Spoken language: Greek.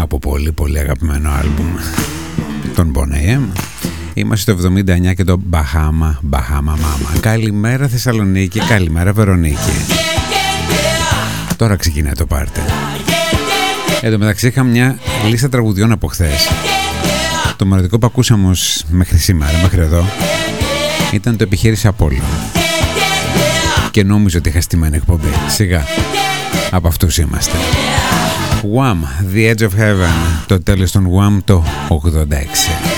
από πολύ πολύ αγαπημένο άλμπουμ των Bon AM. Είμαστε το 79 και το Bahama Mama. Καλημέρα Θεσσαλονίκη, καλημέρα Βερονίκη. Τώρα ξεκινάει το πάρτι. Εν τω μεταξύ είχα μια λίστα τραγουδιών από χθες. Το μοναδικό που ακούσαμε μέχρι σήμερα, μέχρι εδώ, ήταν το επιχείρηση Απόλλων. Και νόμιζα ότι είχα στημένη εκπομπή. Σιγά, από αυτούς είμαστε. Wham! The Edge of Heaven. Το τέλος των Wham το 86.